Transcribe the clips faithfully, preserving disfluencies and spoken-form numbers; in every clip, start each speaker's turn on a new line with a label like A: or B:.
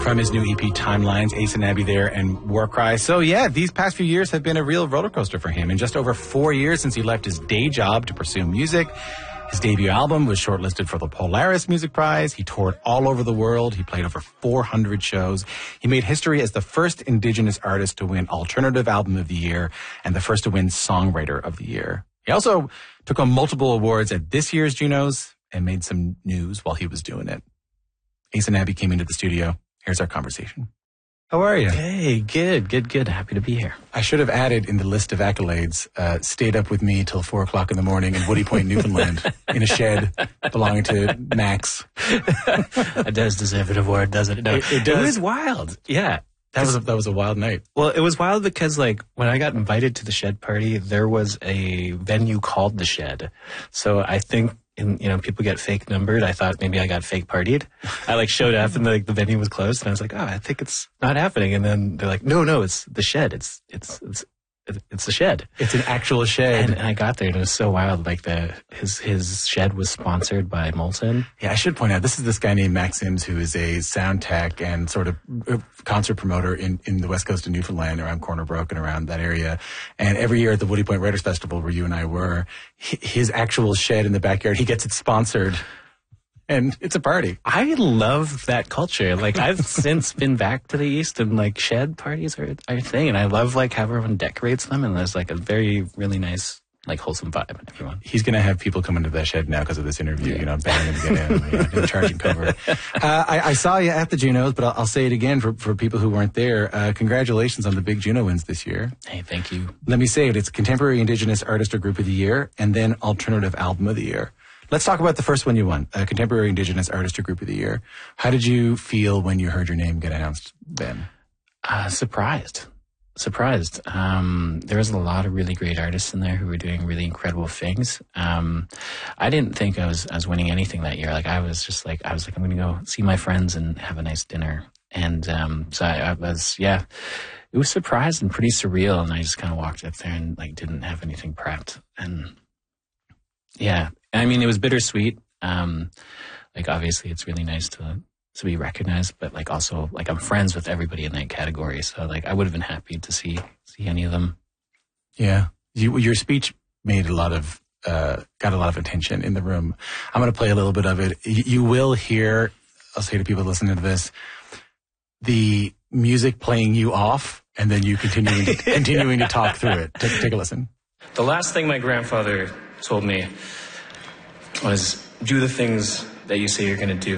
A: from his new E P Timelines, Ace and Abby there, and Warcry. So yeah, these past few years have been a real roller coaster for him. In just over four years since he left his day job to pursue music, his debut album was shortlisted for the Polaris Music Prize. He toured all over the world. He played over four hundred shows. He made history as the first Indigenous artist to win Alternative Album of the Year and the first to win Songwriter of the Year. He also took home multiple awards at this year's Junos and made some news while he was doing it. Ace and Abby came into the studio. Here's our conversation. How are you?
B: Hey, good, good, good. Happy to be here.
A: I should have added in the list of accolades, uh, stayed up with me till four o'clock in the morning in Woody Point, Newfoundland, in a shed belonging to Max.
B: It does deserve an award, doesn't it? No,
A: it, it does.
B: It was wild. Yeah.
A: That was a, that was a wild night.
B: Well, it was wild because, like, when I got invited to the Shed party, there was a venue called the Shed. So I think, in, you know, people get fake numbered. I thought maybe I got fake partied. I, like, showed up and, like, the venue was closed, and I was like, oh, I think it's not happening. And then they're like, no, no, it's the Shed. It's it's it's it's the Shed.
A: It's an actual shed.
B: And, and I got there, and it was so wild. Like, the his his shed was sponsored by Molson.
A: Yeah, I should point out, this is this guy named Max Sims, who is a sound tech and sort of concert promoter in, in the west coast of Newfoundland, around Corner Brook and around that area. And every year at the Woody Point Writers Festival, where you and I were, his actual shed in the backyard, he gets it sponsored. And it's a party.
B: I love that culture. Like, I've since been back to the East, and, like, shed parties are, are a thing. And I love, like, how everyone decorates them. And there's, like, a very, really nice, like, wholesome vibe in everyone.
A: He's going to have people come into that shed now because of this interview, yeah. You know, begging him to get in, you know, and charging cover. Uh, I, I saw you at the Junos, but I'll, I'll say it again for, for people who weren't there. Uh, congratulations on the big Juno wins this year.
B: Hey, thank you.
A: Let me say it. It's Contemporary Indigenous Artist or Group of the Year, and then Alternative Album of the Year. Let's talk about the first one you won, uh, Contemporary Indigenous Artist or Group of the Year. How did you feel when you heard your name get announced then?
B: Uh, surprised. Surprised. Um, there was a lot of really great artists in there who were doing really incredible things. Um, I didn't think I was, I was winning anything that year. Like, I was just like, I was like, I'm going to go see my friends and have a nice dinner. And um, so I, I was, yeah, it was surprised and pretty surreal. And I just kind of walked up there and, like, didn't have anything prepped. And yeah, I mean, it was bittersweet. Um, like, obviously, it's really nice to to be recognized, but, like, also, like, I'm friends with everybody in that category, so, like, I would have been happy to see see any of them.
A: Yeah, you, your speech made a lot of uh, got a lot of attention in the room. I'm going to play a little bit of it. You, you will hear. I'll say to people listening to this, the music playing you off, and then you continuing to, continuing to talk through it. Take, take a listen.
C: The last thing my grandfather told me was, do the things that you say you're going to do.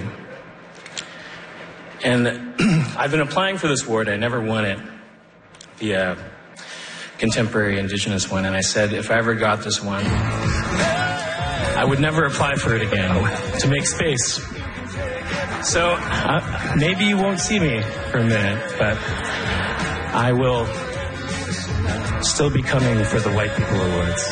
C: And I've been applying for this award. I never won it, the uh, Contemporary Indigenous one. And I said, if I ever got this one, I would never apply for it again to make space. So uh, maybe you won't see me for a minute, but I will still be coming for the White People Awards.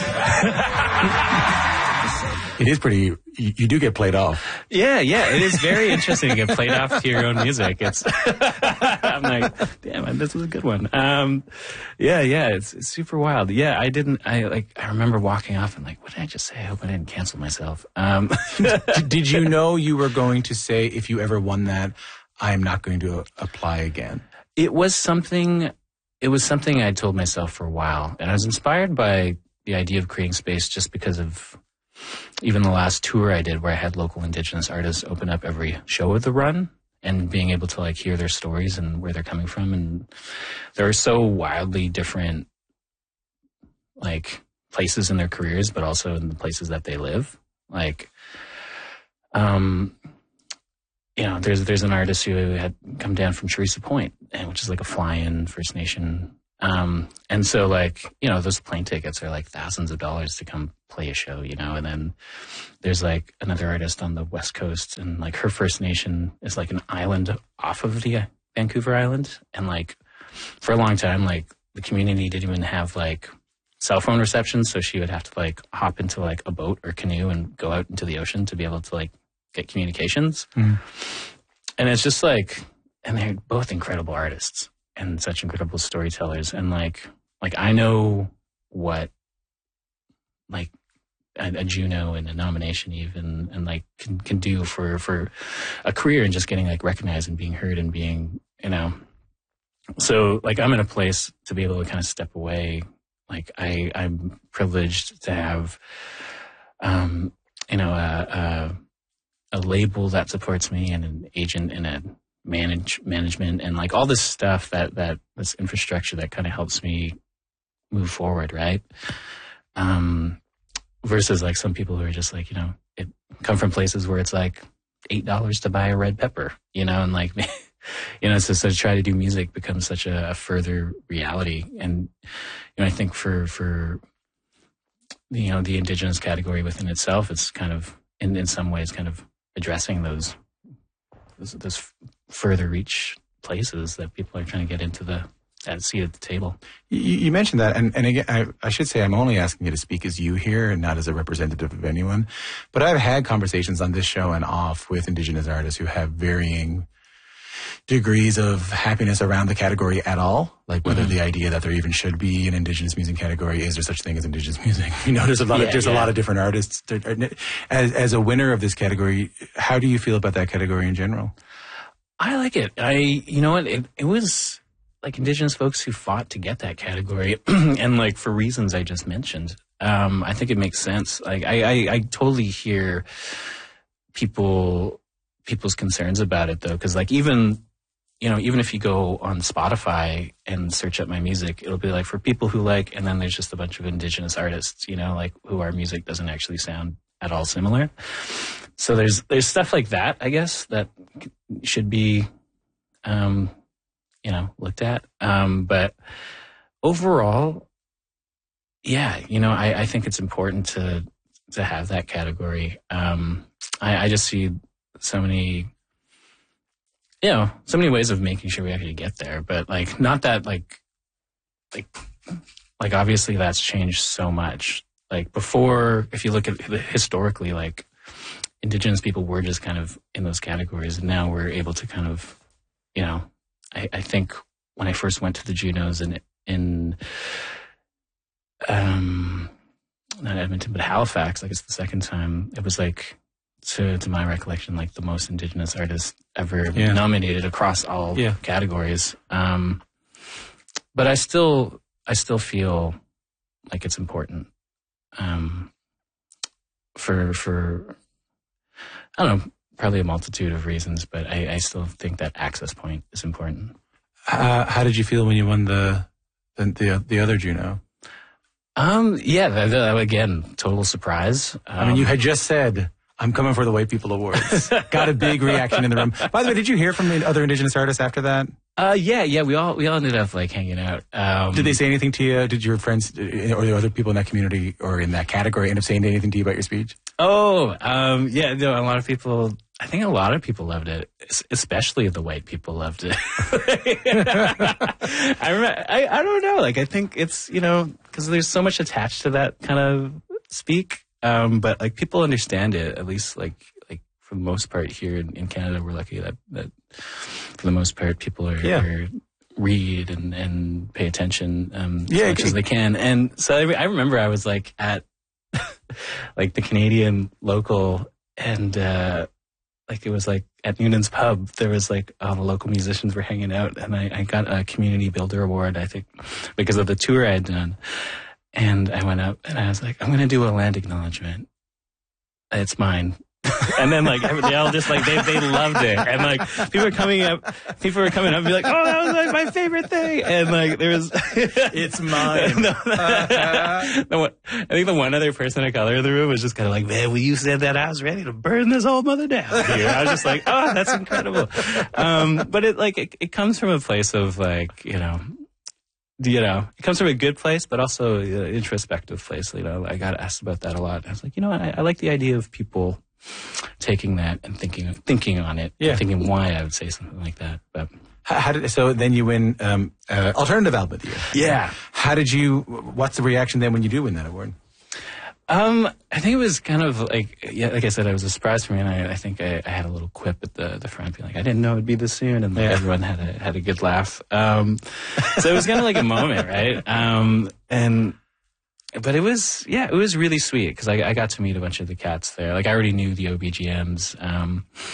A: It is pretty, you, you do get played off.
B: Yeah, yeah, it is very interesting to get played off to your own music. It's, I'm like, damn, this was a good one. Um, yeah, yeah, it's, it's super wild. Yeah, I didn't, I like, I remember walking off and like, what did I just say? I hope I didn't cancel myself. Um,
A: Did you know you were going to say, if you ever won that, I'm not going to apply again?
B: It was something, it was something I told myself for a while. And I was inspired by the idea of creating space just because of even the last tour I did where I had local Indigenous artists open up every show of the run and being able to like hear their stories and where they're coming from. And they're so wildly different like places in their careers, but also in the places that they live. Like, um, you know, there's, there's an artist who had come down from Teresa Point, and which is like a fly-in First Nation. Um, and so like, you know, those plane tickets are like thousands of dollars to come play a show, you know, and then there's like another artist on the West Coast, and like her First Nation is like an island off of the Vancouver Island. And like for a long time, like the community didn't even have like cell phone reception. So she would have to like hop into like a boat or canoe and go out into the ocean to be able to like get communications. Mm. And it's just like, and they're both incredible artists and such incredible storytellers. And like, like I know what like a, a Juno and a nomination even, and like can, can do for, for a career and just getting like recognized and being heard and being you know, so like I'm in a place to be able to kind of step away. Like I, I'm privileged to have, um, you know, a, a, a label that supports me and an agent and a manage management and like all this stuff that, that this infrastructure that kind of helps me move forward. Right. Um, versus like some people who are just like, you know, it come from places where it's like eight dollars to buy a red pepper, you know, and like, you know, so, so to try to do music becomes such a, a further reality. And, you know, I think for, for, you know, the Indigenous category within itself, it's kind of, in, in some ways, kind of addressing those, those, those further reach places that people are trying to get into the, at seat at the table.
A: You, you mentioned that, and, and again, I, I should say I'm only asking you to speak as you here and not as a representative of anyone. But I've had conversations on this show and off with Indigenous artists who have varying degrees of happiness around the category at all, like whether mm-hmm. the idea that there even should be an Indigenous music category. Is there such thing as Indigenous music? You know, there's a lot yeah, of there's yeah. a lot of different artists. As as a winner of this category, how do you feel about that category in general?
B: I like it. I you know what it it was. Like Indigenous folks who fought to get that category and like for reasons I just mentioned. Um, I think it makes sense. Like I, I, I totally hear people, people's concerns about it though. Cause like even, you know, even if you go on Spotify and search up my music, it'll be like for people who like, and then there's just a bunch of Indigenous artists, you know, like who our music doesn't actually sound at all similar. So there's, there's stuff like that, I guess, that should be, um, you know, looked at. Um, but overall, yeah, you know, I, I think it's important to, to have that category. Um, I, I just see so many, you know, so many ways of making sure we actually get there, but like, not that like, like, like obviously that's changed so much. Like before, if you look at it historically, like Indigenous people were just kind of in those categories, and now we're able to kind of, you know, I, I think when I first went to the Junos in, in um, not Edmonton, but Halifax, like it's the second time, it was like, to, to my recollection, like the most Indigenous artists ever yeah. nominated across all yeah. categories. Um, but I still, I still feel like it's important um, for, for, I don't know, probably a multitude of reasons, but I, I still think that access point is important.
A: Uh, how did you feel when you won the the the, the other Juno?
B: Um, yeah, that, that, again, total surprise. Um,
A: I mean, you had just said, "I'm coming for the White People Awards." Got a big reaction in the room. By the way, did you hear from the other Indigenous artists after that?
B: Uh, yeah, yeah, we all we all ended up like hanging out. Um,
A: did they say anything to you? Did your friends or the other people in that community or in that category end up saying anything to you about your speech?
B: Oh, um, yeah, no, a lot of people. I think a lot of people loved it, especially the white people loved it. I remember, I, I don't know, like I think it's, you know, because there's so much attached to that kind of speak, um, but like people understand it, at least like like for the most part here in, in Canada, we're lucky that, that for the most part people are, yeah. are read and, and pay attention um, yeah, as much as they can. And so I, I remember I was like at like the Canadian local and uh like it was like at Noonan's Pub, there was like all the local musicians were hanging out, and I, I got a community builder award, I think, because of the tour I had done. And I went up and I was like, I'm going to do a land acknowledgement. It's mine. And then like they all just like they they loved it, and like people were coming up, people were coming up and be like, oh, that was like my favorite thing, and like there was
A: it's mine.
B: the, the one, I think the one other person of color in the room was just kind of like, man, when you said that, I was ready to burn this whole mother down here. I was just like, oh, that's incredible. Um, but it like it, it comes from a place of like you know. You know, it comes from a good place, but also an introspective place. You know, I got asked about that a lot. I was like, you know, I, I like the idea of people taking that and thinking thinking on it, yeah. thinking why I would say something like that. But
A: how, how did so then you win um, uh, alternative album of the year?
B: Yeah.
A: How did you? What's the reaction then when you do win that award?
B: Um, I think it was kind of like, yeah, like I said, it was a surprise for me, and I, I think I, I had a little quip at the, the front, being like, I didn't know it'd be this soon, and like, yeah. everyone had a had a good laugh. Um, so it was kind of like a moment, right? Um, and but it was, yeah, it was really sweet because I, I got to meet a bunch of the cats there. Like I already knew the O B G Ms, um,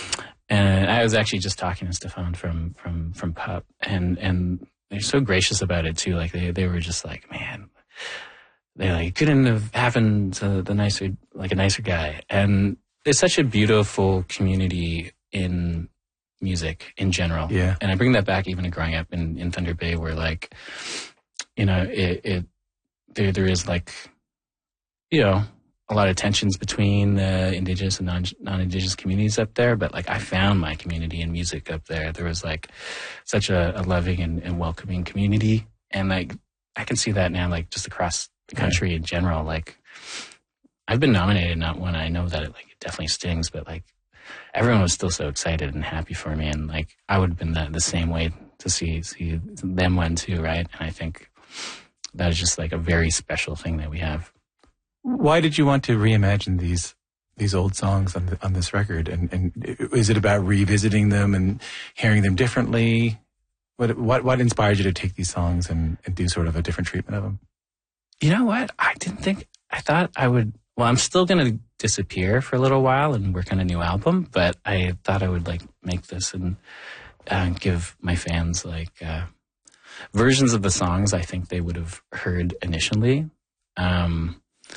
B: And I was actually just talking to Stefan from from from Pup, and and they're so gracious about it too. Like they they were just like, man, they like couldn't have happened to the nicer like a nicer guy. And there's such a beautiful community in music in general.
A: Yeah.
B: And I bring that back even to growing up in in Thunder Bay, where like, you know, it it there there is like, you know, a lot of tensions between the indigenous and non, non-indigenous communities up there. But like I found my community in music up there. There was like such a, a loving and, and welcoming community. And like, I can see that now, like just across the country in general. Like I've been nominated, not one. I know that it like it definitely stings, but like everyone was still so excited and happy for me. And like, I would have been the, the same way to see, see them win too. Right. And I think that is just like a very special thing that we have.
A: Why did you want to reimagine these these old songs on the, on this record? And, and is it about revisiting them and hearing them differently? What what what inspired you to take these songs and, and do sort of a different treatment of them?
B: You know what? I didn't think. I thought I would. Well, I'm still going to disappear for a little while and work on a new album. But I thought I would like make this and uh, give my fans like uh, versions of the songs I think they would have heard initially. Um,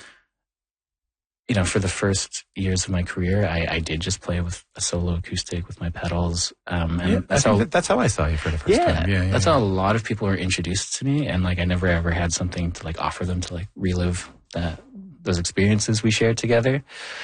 B: You know, for the first years of my career, I, I did just play with a solo acoustic with my pedals. Um, and
A: Yeah,
B: that's
A: I
B: how,
A: that, that's how I saw you for the first
B: yeah,
A: time. Yeah, yeah,
B: that's
A: yeah.
B: how a lot of people were introduced to me. And like, I never ever had something to like offer them to like relive that, those experiences we shared together.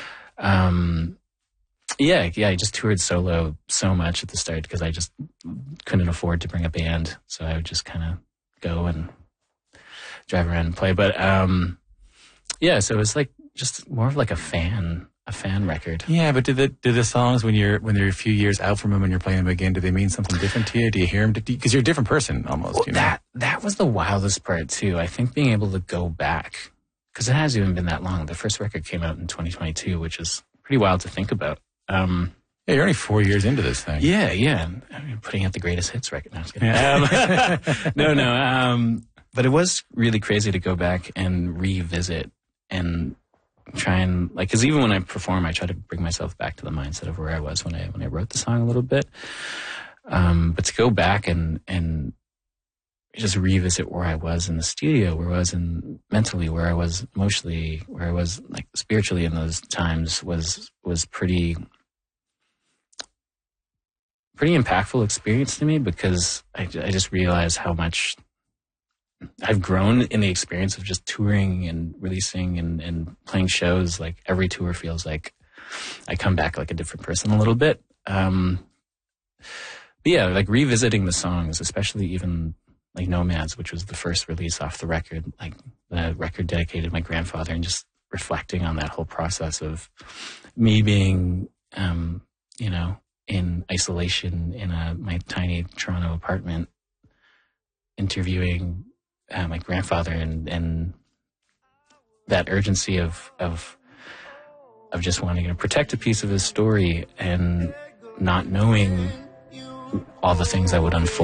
B: Um, yeah, yeah, I just toured solo so much at the start because I just couldn't afford to bring a band. So I would just kind of go and drive around and play. But, um, yeah, so it was like, just more of like a fan, a fan record.
A: Yeah, but do the do the songs when you're when they're a few years out from them and you're playing them again, do they mean something different to you? Do you hear them? Because you're a different person almost.
B: Well,
A: you know?
B: that that was the wildest part too. I think being able to go back, because it hasn't even been that long. The first record came out in twenty twenty-two, which is pretty wild to think about. Um,
A: yeah, you're only four years into this thing.
B: Yeah, yeah. I mean, putting out the greatest hits record. No, I was kidding. Um, no, no. Um, but it was really crazy to go back and revisit and try and like, because even when I perform, I try to bring myself back to the mindset of where I was when I when I wrote the song a little bit. Um, but to go back and and just revisit where I was in the studio, where I was in mentally, where I was emotionally, where I was like spiritually in those times was was pretty pretty impactful experience to me, because I, I just realized how much I've grown in the experience of just touring and releasing and, and playing shows. Like every tour feels like I come back like a different person a little bit. Um, but yeah, like revisiting the songs, especially even like Nomads, which was the first release off the record, like the record dedicated to my grandfather, and just reflecting on that whole process of me being, um, you know, in isolation in a, my tiny Toronto apartment, interviewing Uh, my grandfather, and, and that urgency of, of, of just wanting to protect a piece of his story and not knowing all the things that would unfold.